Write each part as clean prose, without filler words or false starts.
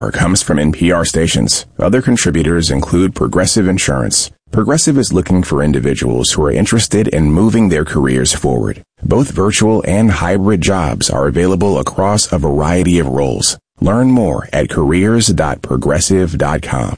comes from NPR stations. Other contributors include Progressive Insurance. Progressive is looking for individuals who are interested in moving their careers forward. Both virtual and hybrid jobs are available across a variety of roles. Learn more at careers.progressive.com.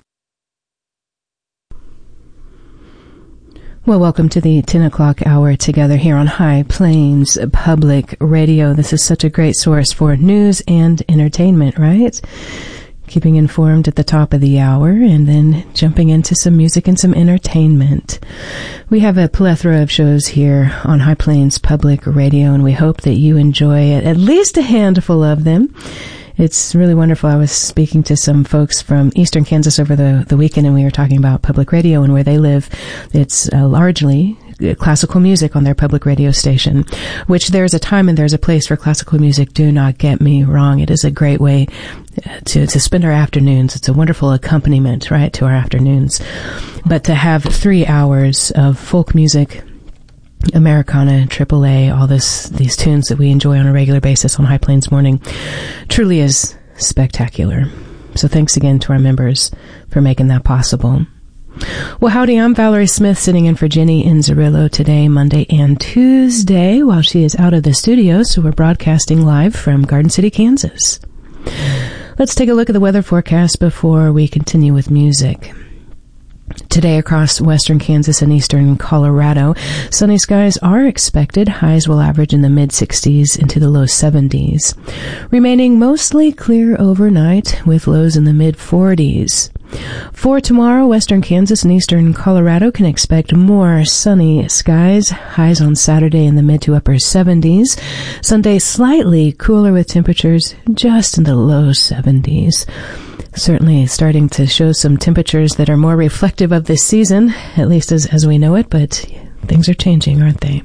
Well, welcome to the 10 o'clock hour together here on High Plains Public Radio. This is such a great source for news and entertainment, right? Keeping informed at the top of the hour and then jumping into some music and some entertainment. We have a plethora of shows here on High Plains Public Radio, and we hope that you enjoy it, at least a handful of them. It's really wonderful. I was speaking to some folks from eastern Kansas over the weekend, and we were talking about public radio and where they live. It's largely classical music on their public radio station, which there's a time and there's a place for classical music. Do not get me wrong. It is a great way to spend our afternoons. It's a wonderful accompaniment, right, to our afternoons. But to have 3 hours of folk music, Americana, AAA, all these tunes that we enjoy on a regular basis on High Plains Morning truly is spectacular. So thanks again to our members for making that possible. Well, howdy, I'm Valerie Smith, sitting in for Jenny Inzerillo today, Monday and Tuesday, while she is out of the studio, so we're broadcasting live from Garden City, Kansas. Let's take a look at the weather forecast before we continue with music. Today across western Kansas and eastern Colorado, sunny skies are expected. Highs will average in the mid-60s into the low 70s. Remaining mostly clear overnight with lows in the mid-40s. For tomorrow, western Kansas and eastern Colorado can expect more sunny skies. Highs on Saturday in the mid to upper 70s. Sunday slightly cooler with temperatures just in the low 70s. Certainly starting to show some temperatures that are more reflective of this season, at least as we know it, but things are changing, aren't they?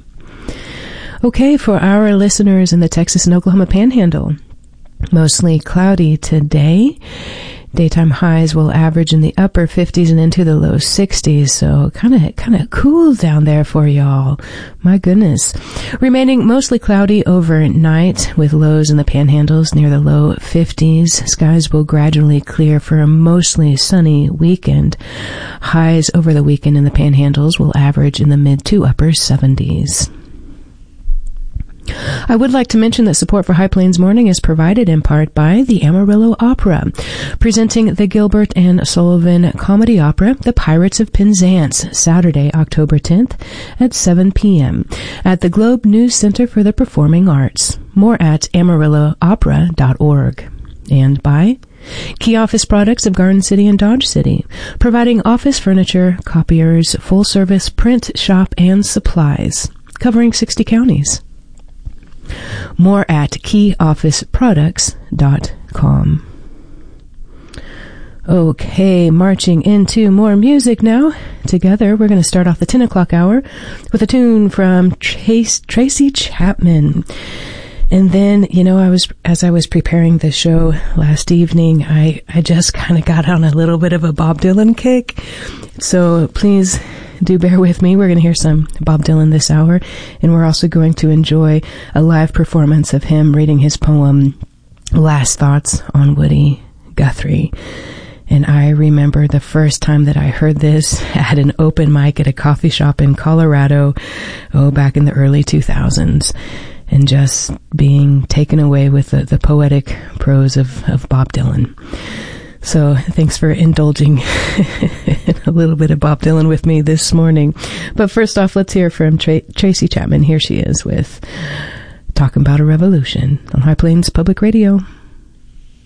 Okay, for our listeners in the Texas and Oklahoma Panhandle, mostly cloudy today. Daytime highs will average in the upper 50s and into the low 60s, so kind of cool down there for y'all. My goodness. Remaining mostly cloudy overnight with lows in the panhandles near the low 50s. Skies will gradually clear for a mostly sunny weekend. Highs over the weekend in the panhandles will average in the mid to upper 70s. I would like to mention that support for High Plains Morning is provided in part by the Amarillo Opera, presenting the Gilbert and Sullivan comedy opera, The Pirates of Penzance, Saturday, October 10th at 7 p.m. at the Globe News Center for the Performing Arts. More at AmarilloOpera.org. And by Key Office Products of Garden City and Dodge City, providing office furniture, copiers, full-service print shop, and supplies, covering 60 counties. More at keyofficeproducts.com. Okay, marching into more music now. Together, we're going to start off the 10 o'clock hour with a tune from Tracy Chapman. And then, as I was preparing the show last evening, I just kind of got on a little bit of a Bob Dylan kick. So please do bear with me. We're going to hear some Bob Dylan this hour, and we're also going to enjoy a live performance of him reading his poem, Last Thoughts on Woody Guthrie. And I remember the first time that I heard this at an open mic at a coffee shop in Colorado, back in the early 2000s, and just being taken away with the poetic prose of Bob Dylan. So thanks for indulging in a little bit of Bob Dylan with me this morning. But first off, let's hear from Tracy Chapman. Here she is with Talking About a Revolution on High Plains Public Radio.